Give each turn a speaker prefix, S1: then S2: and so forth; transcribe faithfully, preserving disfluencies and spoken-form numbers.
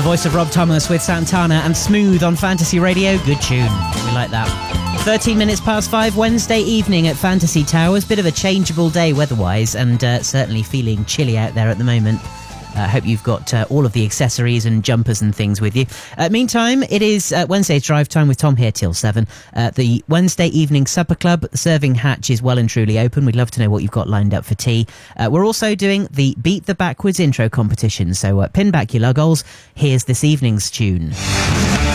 S1: voice of Rob Thomas with Santana and Smooth on Fantasy Radio. Good tune. We like that. thirteen minutes past five, Wednesday evening at Fantasy Towers. Bit of a changeable day weather-wise, and uh, certainly feeling chilly out there at the moment. I uh, hope you've got uh, all of the accessories and jumpers and things with you. Uh, meantime, it is uh, Wednesday's Drive Time with Tom here till seven. Uh, the Wednesday Evening Supper Club serving hatch is well and truly open. We'd love to know what you've got lined up for tea. Uh, we're also doing the Beat the Backwards intro competition, so uh, pin back your lug holes. Here's this evening's tune.